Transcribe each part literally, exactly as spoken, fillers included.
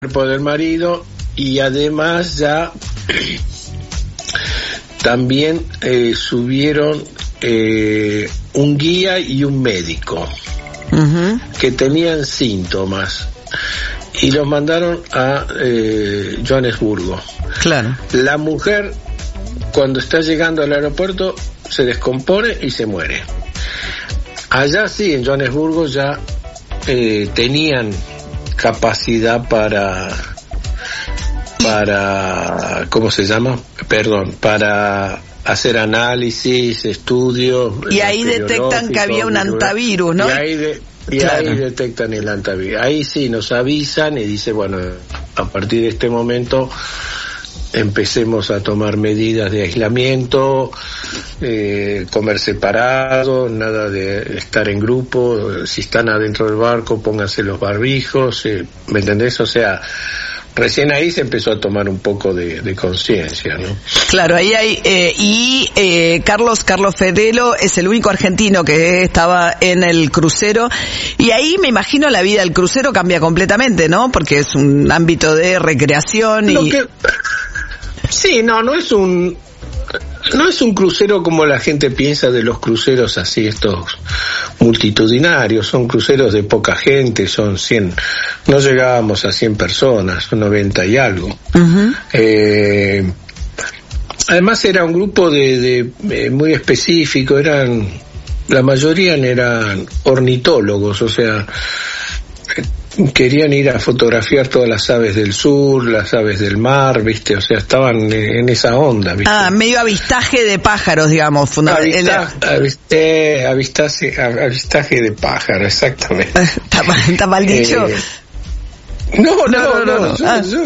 cuerpo del marido, y además ya también eh, subieron eh, un guía y un médico uh-huh. que tenían síntomas y los mandaron a eh, Johannesburgo. Claro. La mujer, cuando está llegando al aeropuerto, se descompone y se muere. Allá sí, en Johannesburgo ya eh, tenían capacidad para para ¿cómo se llama? Perdón, para hacer análisis, estudios. Y ahí detectan que había un antivirus, ¿no? Y ahí, de, y claro. ahí detectan el antivirus. Ahí sí nos avisan y dice, bueno, a partir de este momento empecemos a tomar medidas de aislamiento, eh, comer separados, nada de estar en grupo, si están adentro del barco pónganse los barbijos, eh, ¿me entendés? O sea, recién ahí se empezó a tomar un poco de, de conciencia, ¿no? Claro, ahí hay, eh, y eh, Carlos, Carlos Fedelo es el único argentino que estaba en el crucero, y ahí me imagino la vida del crucero cambia completamente, ¿no? Porque es un ámbito de recreación y... Lo que... Sí, no, no es un no es un crucero como la gente piensa de los cruceros así, estos multitudinarios, son cruceros de poca gente, son cien, no llegábamos a cien personas, son noventa y algo. Uh-huh. Eh, además era un grupo de, de eh, muy específico, eran, la mayoría eran ornitólogos, o sea, querían ir a fotografiar todas las aves del sur, las aves del mar, ¿viste? O sea, estaban en esa onda, ¿viste? Ah, medio avistaje de pájaros, digamos, fundamentalmente. Avista, aviste, avistaje, avistaje de pájaros, exactamente. ¿Está mal, está mal dicho? Eh, no, no, no, no, no. Yo, ah. yo,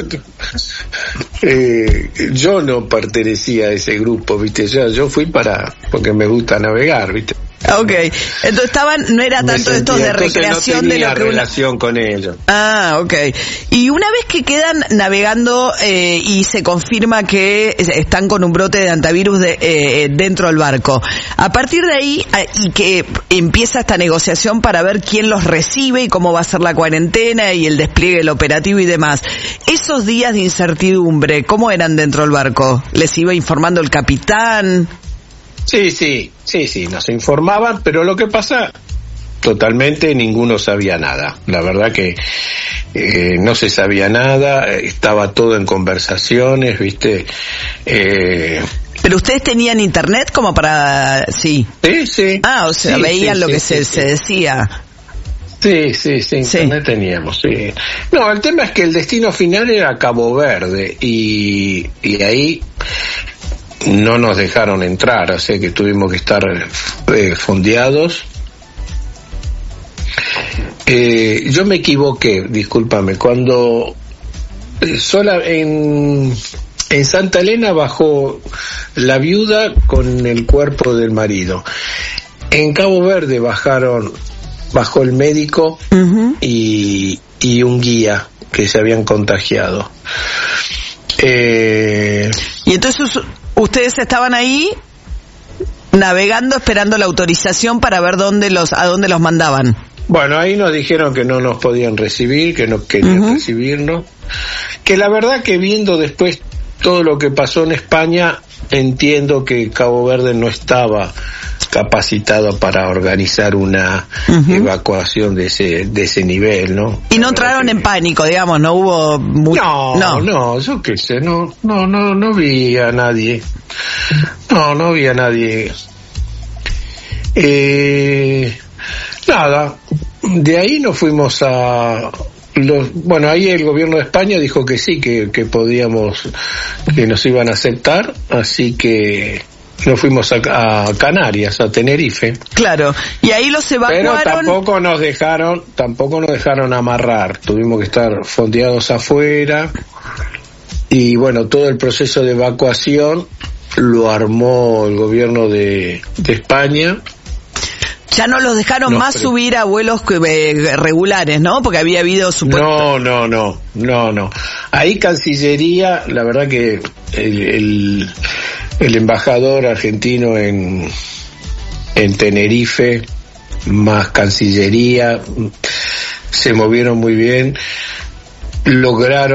eh, yo no pertenecía a ese grupo, ¿viste? Yo, yo fui para, porque me gusta navegar, ¿viste? Ok, entonces estaban, no era tanto sentía, estos de recreación no de lo que relación una... con ellos. Ah, ok. Y una vez que quedan navegando eh, y se confirma que están con un brote de antivirus de, eh, dentro del barco, a partir de ahí y que empieza esta negociación para ver quién los recibe y cómo va a ser la cuarentena y el despliegue del operativo y demás, esos días de incertidumbre, ¿cómo eran dentro del barco? ¿Les iba informando el capitán? Sí, sí, sí, sí, nos informaban, pero lo que pasa, totalmente ninguno sabía nada. La verdad que eh, no se sabía nada, estaba todo en conversaciones, ¿viste? Eh, ¿Pero ustedes tenían internet como para...? Sí. Sí, sí. Ah, o sea, sí, veían sí, lo sí, que sí, se, sí. se decía. Sí, sí, sí, internet sí. teníamos, sí. No, el tema es que el destino final era Cabo Verde, y, y ahí... no nos dejaron entrar, o sea que tuvimos que estar eh, fondeados. Eh, yo me equivoqué, discúlpame, cuando eh, sola en en Santa Elena bajó la viuda con el cuerpo del marido. En Cabo Verde bajaron, bajó el médico uh-huh. y y un guía que se habían contagiado. Eh, y entonces ustedes estaban ahí navegando esperando la autorización para ver dónde los a dónde los mandaban. Bueno, ahí nos dijeron que no nos podían recibir, que no querían uh-huh. recibirnos. Que la verdad que viendo después todo lo que pasó en España, entiendo que Cabo Verde no estaba capacitado para organizar una uh-huh. evacuación de ese de ese nivel, ¿no? Y no entraron que... en pánico, digamos, no hubo mucho... no, no, no, yo qué sé, no, no, no, no vi a nadie, no, no vi a nadie. Eh, nada, de ahí nos fuimos a los, bueno, ahí el gobierno de España dijo que sí, que que podíamos, que nos iban a aceptar, así que nos fuimos a, a Canarias, a Tenerife. Claro, y ahí los evacuaron. Pero tampoco nos dejaron, tampoco nos dejaron amarrar. Tuvimos que estar fondeados afuera. Y bueno, todo el proceso de evacuación lo armó el gobierno de, de España. Ya no los dejaron no, más pero... subir a vuelos eh, regulares, ¿no? Porque había habido supuesto... No, no, no, no, no. Ahí Cancillería, la verdad que el, el, el embajador argentino en, en Tenerife, más Cancillería, se movieron muy bien. lograron